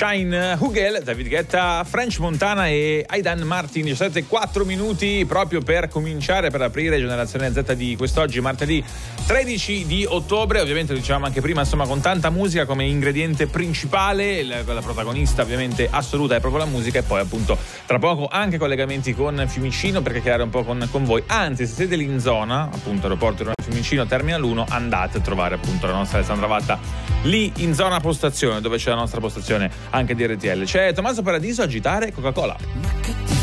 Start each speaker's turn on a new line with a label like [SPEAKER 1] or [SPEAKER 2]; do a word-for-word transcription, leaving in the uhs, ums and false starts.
[SPEAKER 1] Shine Hugel, David Guetta, French Montana e Aidan Martin. diciassette e quattro minuti proprio per cominciare, per aprire Generazione Z di quest'oggi, martedì tredici di ottobre. Ovviamente, dicevamo anche prima, insomma, con tanta musica come ingrediente principale. La, la protagonista ovviamente assoluta è proprio la musica, e poi appunto tra poco anche collegamenti con Fiumicino per chiacchierare un po' con, con voi. Anzi, se siete lì in zona, appunto aeroporto di Fiumicino Terminal uno, andate a trovare appunto la nostra Alessandra Vatta lì in zona postazione, dove c'è la nostra postazione anche di R T L. C'è Tommaso Paradiso, Agitare Coca-Cola.